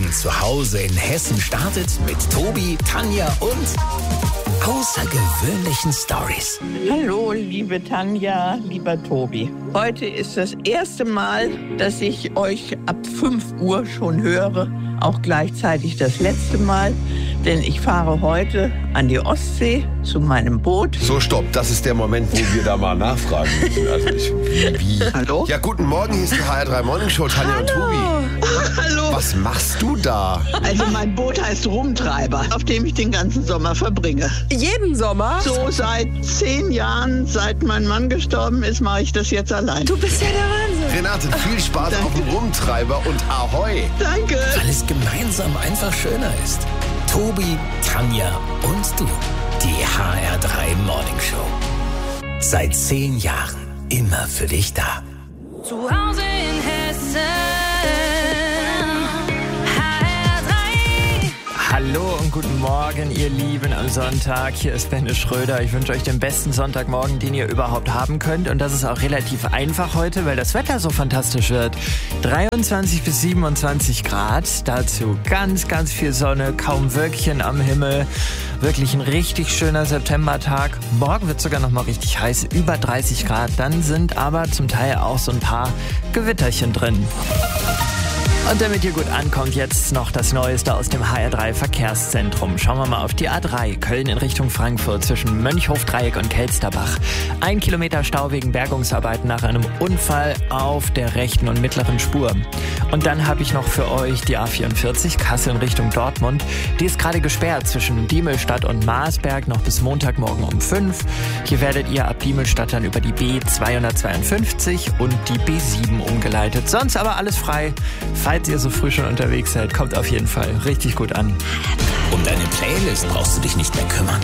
Morgen zu Hause in Hessen startet mit Tobi, Tanja und außergewöhnlichen Stories. Hallo, liebe Tanja, lieber Tobi. Heute ist das erste Mal, dass ich euch ab 5 Uhr schon höre, auch gleichzeitig das letzte Mal, denn ich fahre heute an die Ostsee zu meinem Boot. So, stopp, das ist der Moment, wo wir da mal nachfragen müssen. Also wie? Hallo? Ja, guten Morgen, hier ist die HR3 Morning Show, Tanja und Tobi. Hallo. Was machst du da? Also mein Boot heißt Rumtreiber, auf dem ich den ganzen Sommer verbringe. Jeden Sommer? So seit 10 Jahren, seit mein Mann gestorben ist, mache ich das jetzt allein. Du bist ja der Wahnsinn. Renate, viel Spaß auf dem Rumtreiber und Ahoi. Danke. Weil es gemeinsam einfach schöner ist. Tobi, Tanja und du. Die HR3 Morning Show. Seit 10 Jahren immer für dich da. Zu Hause in Hessen. Hallo und guten Morgen, ihr Lieben, am Sonntag. Hier ist Benne Schröder. Ich wünsche euch den besten Sonntagmorgen, den ihr überhaupt haben könnt. Und das ist auch relativ einfach heute, weil das Wetter so fantastisch wird. 23 bis 27 Grad, dazu ganz, ganz viel Sonne, kaum Wölkchen am Himmel. Wirklich ein richtig schöner Septembertag. Morgen wird es sogar noch mal richtig heiß, über 30 Grad. Dann sind aber zum Teil auch so ein paar Gewitterchen drin. Und damit ihr gut ankommt, jetzt noch das Neueste aus dem HR3 Verkehrszentrum. Schauen wir mal auf die A3, Köln in Richtung Frankfurt zwischen Mönchhof-Dreieck und Kelsterbach. 1 Kilometer Stau wegen Bergungsarbeiten nach einem Unfall auf der rechten und mittleren Spur. Und dann habe ich noch für euch die A44, Kassel in Richtung Dortmund. Die ist gerade gesperrt zwischen Diemelstadt und Marsberg noch bis Montagmorgen um 5. Hier werdet ihr ab Diemelstadt dann über die B252 und die B7 umgeleitet. Sonst aber alles frei. Falls ihr so früh schon unterwegs seid, kommt auf jeden Fall richtig gut an. Um deine Playlist brauchst du dich nicht mehr kümmern.